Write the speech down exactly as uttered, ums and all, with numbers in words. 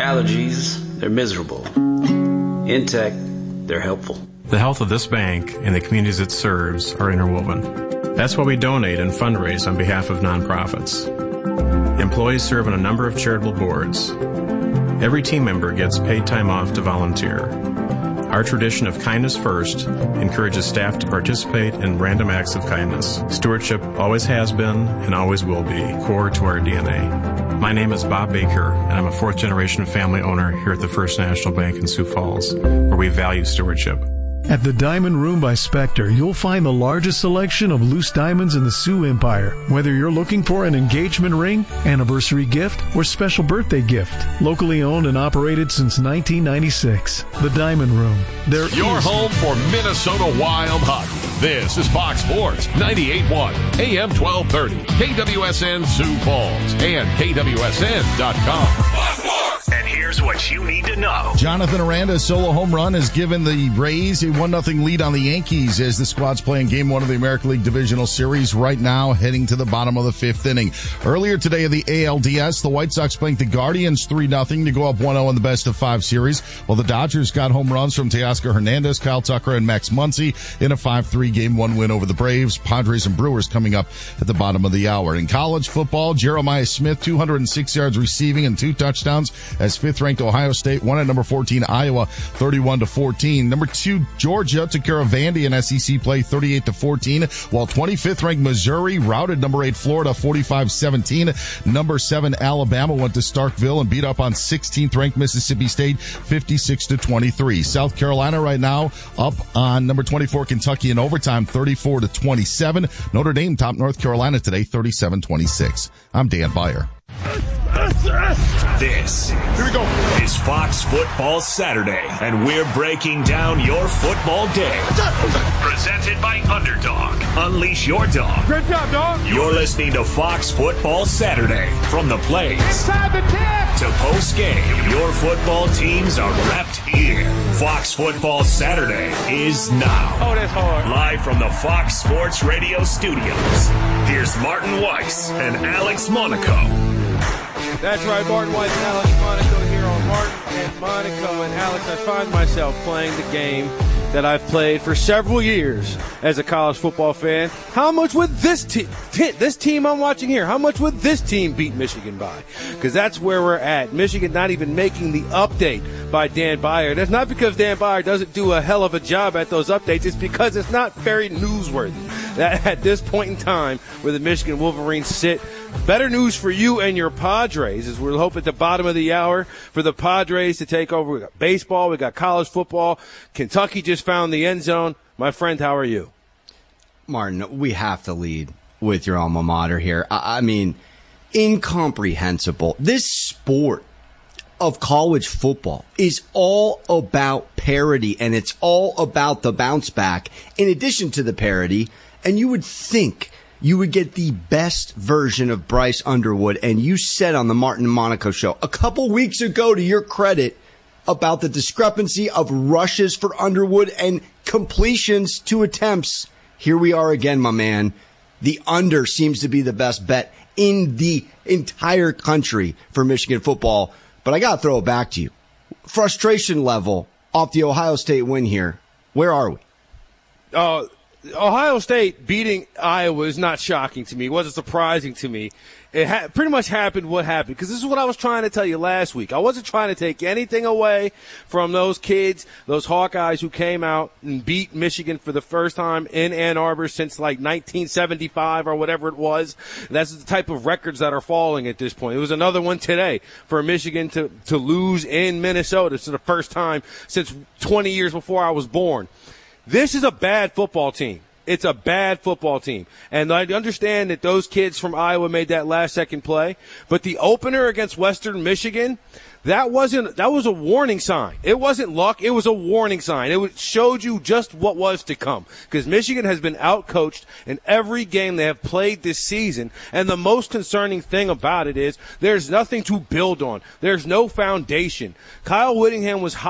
allergies, they're miserable. In tech, they're helpful. The health of this bank and the communities it serves are interwoven. That's why we donate and fundraise on behalf of nonprofits. Employees serve on a number of charitable boards. Every team member gets paid time off to volunteer. Our tradition of kindness first encourages staff to participate in random acts of kindness. Stewardship always has been and always will be core to our D N A. My name is Bob Baker, and I'm a fourth-generation family owner here at the First National Bank in Sioux Falls, where we value stewardship. At the Diamond Room by Spectre, you'll find the largest selection of loose diamonds in the Sioux Empire. Whether you're looking for an engagement ring, anniversary gift, or special birthday gift. Locally owned and operated since nineteen ninety-six. The Diamond Room. There Your is... home for Minnesota Wild hockey. This is Fox Sports ninety-eight point one, A M twelve thirty, K W S N Sioux Falls, and K W S N dot com. And here's what you need to know. Jonathan Aranda's solo home run has given the Rays a one nothing lead on the Yankees as the squad's playing game one of the American League Divisional Series right now, heading to the bottom of the fifth inning. Earlier today in the A L D S, the White Sox playing the Guardians three nothing to go up one oh in the best of five series, while the Dodgers got home runs from Teoscar Hernandez, Kyle Tucker, and Max Muncy in a five three game one win over the Braves. Padres and Brewers coming up at the bottom of the hour. In college football, Jeremiah Smith, two hundred six yards receiving and two touchdowns as fifth-ranked Ohio State won at number fourteen Iowa thirty-one to fourteen. Number two Georgia took care of Vandy in S E C play thirty-eight to fourteen, while twenty-fifth ranked Missouri routed number eight Florida forty-five seventeen. Number seven Alabama went to Starkville and beat up on sixteenth ranked Mississippi State fifty-six to twenty-three. South Carolina right now up on number twenty-four Kentucky in overtime thirty-four to twenty-seven. Notre Dame topped North Carolina today thirty-seven twenty-six. I'm Dan Beyer. This Here we go. is Fox Football Saturday, and we're breaking down your football day. Presented by Underdog. Unleash your dog. Great job, dog. You're listening to Fox Football Saturday. From the plays Inside the tip to post game, your football teams are wrapped here. Fox Football Saturday is now. Oh, that's hard. Live from the Fox Sports Radio studios. Here's Martin Weiss and Alex Monaco. That's right, Martin Weiss and Alex Monaco here on Martin and Monaco. And Alex, I find myself playing the game that I've played for several years as a college football fan. How much would this team, this team I'm watching here, how much would this team beat Michigan by? Because that's where we're at. Michigan not even making the update by Dan Beyer. That's not because Dan Beyer doesn't do a hell of a job at those updates. It's because it's not very newsworthy. That at this point in time where the Michigan Wolverines sit, better news for you and your Padres as we're hoping at the bottom of the hour for the Padres to take over. We got baseball, we got college football. Kentucky just found the end zone. My friend, how are you? Martin, we have to lead with your alma mater here. I, I mean, incomprehensible. This sport of college football is all about parity, and it's all about the bounce back in addition to the parity. And you would think you would get the best version of Bryce Underwood. And you said on the Martin and Monaco show a couple weeks ago, to your credit, about the discrepancy of rushes for Underwood and completions to attempts. Here we are again, my man. The under seems to be the best bet in the entire country for Michigan football. But I got to throw it back to you. Frustration level off the Ohio State win here. Where are we? Uh, Ohio State beating Iowa is not shocking to me. It wasn't surprising to me. It ha- pretty much happened what happened, because this is what I was trying to tell you last week. I wasn't trying to take anything away from those kids, those Hawkeyes who came out and beat Michigan for the first time in Ann Arbor since like nineteen seventy-five or whatever it was. That's the type of records that are falling at this point. It was another one today for Michigan to, to lose in Minnesota. It's the first time since twenty years before I was born. This is a bad football team. It's a bad football team. And I understand that those kids from Iowa made that last second play, but the opener against Western Michigan, that wasn't, that was a warning sign. It wasn't luck. It was a warning sign. It showed you just what was to come, because Michigan has been outcoached in every game they have played this season. And the most concerning thing about it is there's nothing to build on. There's no foundation. Kyle Whittingham was